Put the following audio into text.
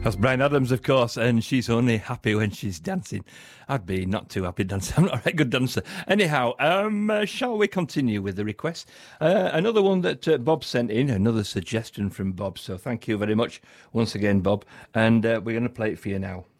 That's Bryan Adams, of course, and she's only happy when she's dancing. I'd be not too happy dancing. I'm not a very good dancer. Anyhow, shall we continue with the request? Another one that Bob sent in, another suggestion from Bob. So thank you very much once again, Bob. And we're going to play it for you now.